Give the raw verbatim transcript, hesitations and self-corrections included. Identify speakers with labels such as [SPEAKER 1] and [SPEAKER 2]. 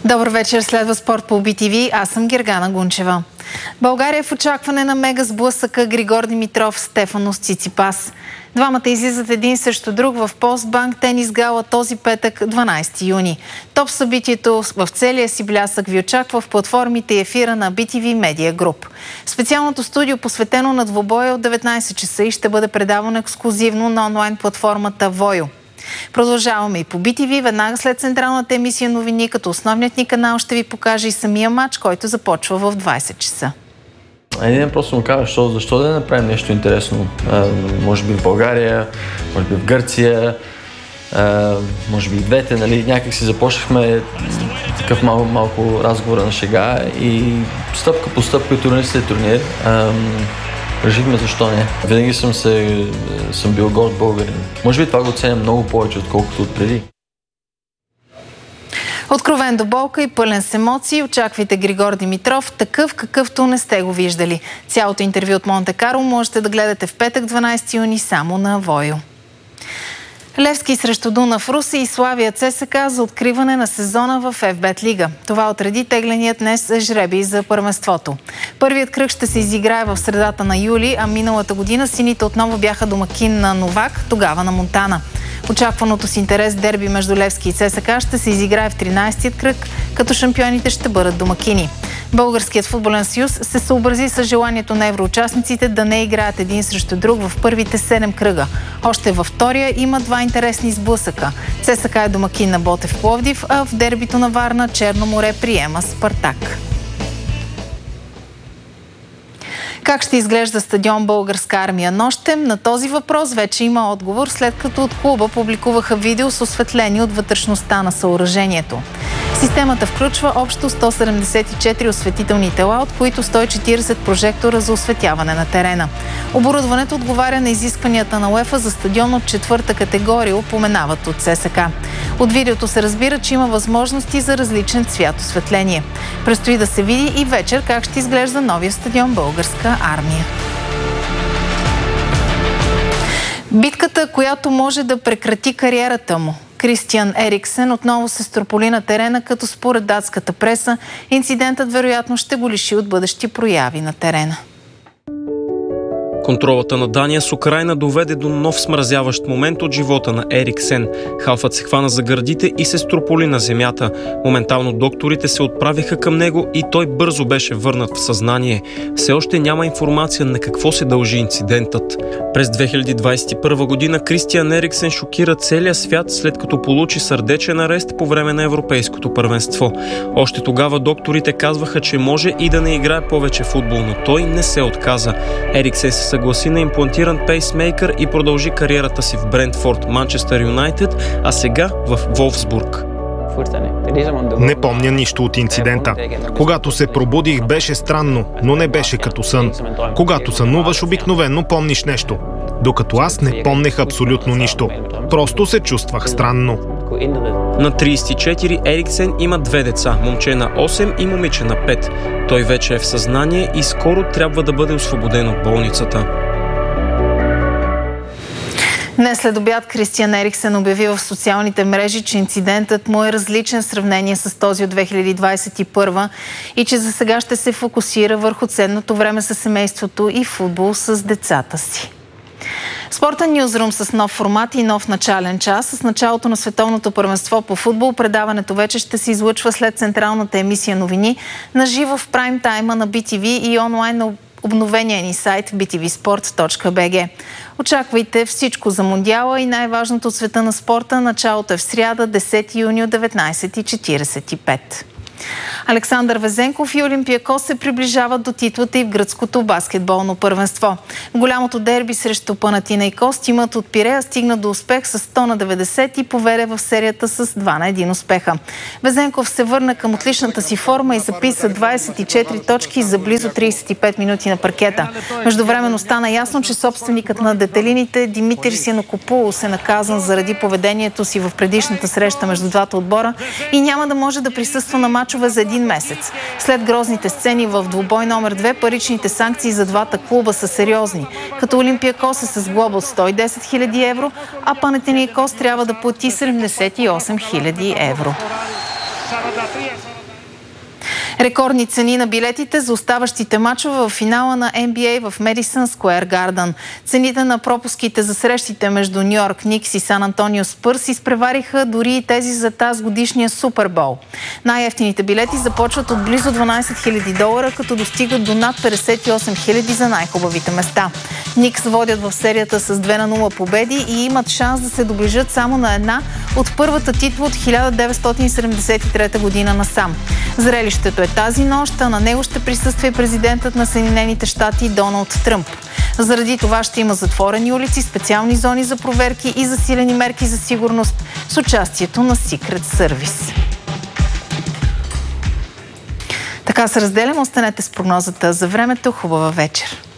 [SPEAKER 1] Добър вечер, следва спорт по Би Ти Ви. Аз съм Гергана Гунчева. България е в очакване на мега сблъсъка Григор Димитров – Стефанос Циципас. Двамата излизат един срещу друг в Постбанк тенис гала този петък, дванайсети юни. Топ събитието в целия си блясък ви очаква в платформите и ефира на Би Ти Ви Media Group. Специалното студио, посветено на двубоя, от деветнайсет часа и ще бъде предавано ексклузивно на онлайн платформата Войо. Продължаваме и по Би Ти Ви веднага след централната емисия новини, като основният ни канал ще ви покаже и самия матч, който започва в двайсет часа.
[SPEAKER 2] Един ден просто му казва, защо, защо да не направим нещо интересно? А, може би в България, може би в Гърция, а, може би и двете, нали? Някак си започнахме такъв малко, малко разговора на шега и стъпка по стъпка, турнир след турнир. А, решихме защо не. Винаги съм, се, съм бил горд българин. Може би това го оценя много повече, отколкото отпреди.
[SPEAKER 1] Откровен до болка и пълен с емоции, очаквайте Григор Димитров, такъв какъвто не сте го виждали. Цялото интервю от Монте Карло можете да гледате в петък, дванайсети юни, само на Войо. Левски срещу Дунав Русе и Славия ЦСКА за откриване на сезона в Еф Бет Лига. Това отреди тегленият днес жребий за първенството. Първият кръг ще се изиграе в средата на юли, а миналата година сините отново бяха домакин на Новак, тогава на Монтана. Очакваното с интерес дерби между Левски и ЦСКА ще се изиграе в тринайсетият кръг, като шампионите ще бъдат домакини. Българският футболен съюз се съобрази с желанието на евроучастниците да не играят един срещу друг в първите седем кръга. Още във втория има два интересни сблъсъка. ЦСКА е домакин на Ботев Пловдив, а в дербито на Варна Черно море приема Спартак. Как ще изглежда стадион Българска армия нощем? На този въпрос вече има отговор, след като от клуба публикуваха видео с осветление от вътрешността на съоръжението. Системата включва общо сто седемдесет и четири осветителни тела, от които сто и четирийсет прожектора за осветяване на терена. Оборудването отговаря на изискванията на УЕФА за стадион от четвърта категория, упоменават от ЦСКА. От видеото се разбира, че има възможности за различен цвят осветление. Предстои да се види и вечер как ще изглежда новия стадион Българска армия. Битката, която може да прекрати кариерата му. Кристиан Ериксен отново се строполи на терена, като според датската преса инцидентът вероятно ще го лиши от бъдещи прояви на терена.
[SPEAKER 3] Контролата на Дания с Украйна доведе до нов смразяващ момент от живота на Ериксен. Халфът се хвана за гърдите и се строполи на земята. Моментално докторите се отправиха към него и той бързо беше върнат в съзнание. Все още няма информация на какво се дължи инцидентът. През две хиляди двайсет и първа година Кристиан Ериксен шокира целия свят, след като получи сърдечен арест по време на Европейското първенство. Още тогава докторите казваха, че може и да не играе повече футбол, но той не се отказа. Ериксен се съгласи на имплантиран пейсмейкър и продължи кариерата си в Брентфорд, Манчестър Юнайтед, а сега в Волфсбург.
[SPEAKER 4] Не помня нищо от инцидента. Когато се пробудих, беше странно, но не беше като сън. Когато сънуваш, обикновено помниш нещо. Докато аз не помнех абсолютно нищо. Просто се чувствах странно.
[SPEAKER 3] На трийсет и четири Ериксен има две деца, момче на осем и момиче на пет. Той вече е в съзнание и скоро трябва да бъде освободен от болницата.
[SPEAKER 1] Днес след обяд Кристиан Ериксен обяви в социалните мрежи, че инцидентът му е различен в сравнение с този от две хиляди двайсет и първа и че за сега ще се фокусира върху ценното време със семейството и футбол с децата си. Спортен нюзрум с нов формат и нов начален час. С началото на световното първенство по футбол предаването вече ще се излъчва след централната емисия новини на живо в прайм тайма на Би Ти Ви и онлайн на обновения ни сайт би ти ви спорт точка би джи. Очаквайте всичко за Мондиала и най-важното от света на спорта. Началото е в сряда, десети юни от деветнайсет и четирийсет и пет. Александър Везенков и Олимпиакос се приближават до титлата и в гръцкото баскетболно първенство. В голямото дерби срещу Панатинайкос тимът от Пирея стигна до успех с сто на деветдесет и поведе в серията с два на един успеха. Везенков се върна към отличната си форма и записа двайсет и четири точки за близо трийсет и пет минути на паркета. Междувременно стана ясно, че собственикът на детелините Димитър Синокопулос е наказан заради поведението си в предишната среща между двата отбора и няма да може да присъства на мачове за един месец. След грозните сцени в двубой номер две, паричните санкции за двата клуба са сериозни, като Олимпиакос е с глоба от сто и десет хиляди евро, а Панатинайкос трябва да плати седемдесет и осем хиляди евро. Рекордни цени на билетите за оставащите мачове в финала на Ен Би Ей в Медисън Скуер Гардън. Цените на пропуските за срещите между Ню Йорк Никс и Сан Антонио Спърс изпревариха дори и тези за тази годишния Супербол. Най-евтините билети започват от близо дванайсет хиляди долара, като достигат до над петдесет и осем хиляди за най-хубавите места. Никс водят в серията с две на нула победи и имат шанс да се доближат само на една от първата титла от хиляда деветстотин седемдесет и трета година насам. Зрелището е тази нощ, а на него ще присъства и президентът на Съединените щати Доналд Тръмп. Заради това ще има затворени улици, специални зони за проверки и засилени мерки за сигурност с участието на Secret Service. Така се разделям. Останете с прогнозата за времето. Хубава вечер!